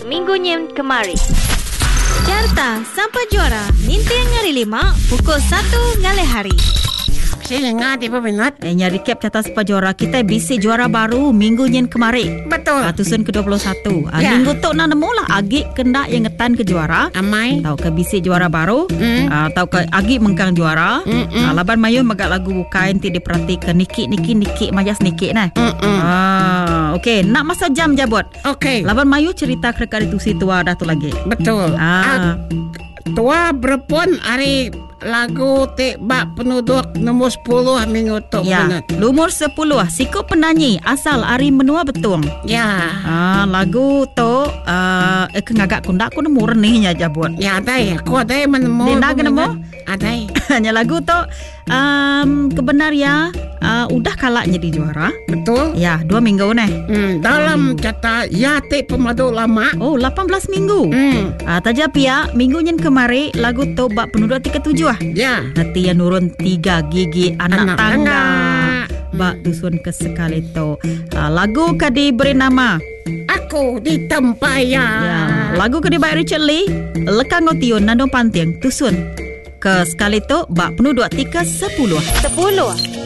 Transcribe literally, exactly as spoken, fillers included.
minggu nyen kemari. Carta sampai juara Ninteng ngari lima pukul satu ngale hari. Saya dengar dia berminat. Eh, nyari recap carta sampai juara. Kita bisi juara baru minggu nyen kemari. Betul. Tusun ke dua puluh satu. Ya. Minggu tu nak nemu lah Agi kena yang ngetan ke juara. Amai. Tahu ke bisi juara baru. Mm. Uh, tahu ke Agi mengkang juara. Uh, laban mayu magak lagu bukain ti diperhatikan Niki Niki Niki majas Niki nah. Ah, okey, nak masa jam jabut. Okey. Laban mayu cerita kereka itu si tua dah tu lagi. Betul. Ah. Tua berpun hari lagu te bak penduduk nombor sepuluh minggu tu Ya, minat. lumur sepuluh. Siku penyanyi asal Ari Menua Betung. Ya. Ah, lagu tu uh, eh kengagak kundak ku nemu renihnya jabut. Ya ada ya. Kau ada yang menemu. Dia nak nemu? Ada. Hanya lagu tu um, kebenarnya uh, udah kalah jadi juara. Betul. Ya, dua minggu nih. Hmm, dalam kata ya te pemadu lama. Oh, lapan belas minggu. Hmm. Ah, tajap ya, minggu nyen kemari lagu tu bak penduduk tiga puluh tujuh. Ya. Nanti yang nurun tiga gigi anak, Anak tangga. tangga. Bak dusun ke sekali tu. Ah, lagu ke diberi nama. Aku di tempayan. Ya, lagu ke dibayar Richard Lee. Lekang Otion Nando Pantiang Tusun. Ke sekali tu bak penduduk tiga sepuluh. Sepuluh.